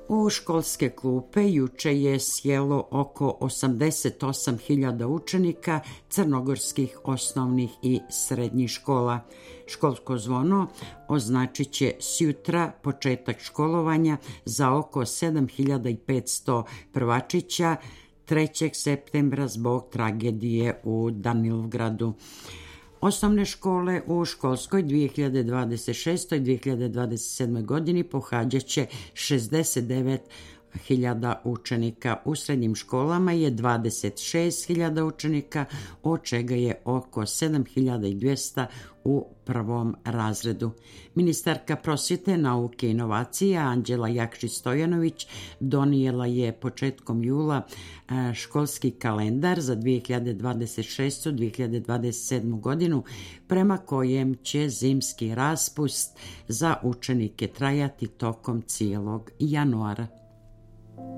U školske klupe juče je sjelo oko 88.000 učenika crnogorskih osnovnih i srednjih škola. Školsko zvono označit će sjutra početak školovanja za oko 7.500 prvačića 3. septembra zbog tragedije u Danilogradu. Osnovne škole u školskoj 2026. i 2027. godini pohađat će 69.000 učenika. U srednjim školama je 26.000 učenika, od čega je oko 7.200 u prvom razredu. Ministarka prosvjete, nauke i inovacija Anđela Jakšić-Stojanović donijela je početkom jula školski kalendar za 2026-2027 godinu prema kojem će zimski raspust za učenike trajati tokom cijelog januara.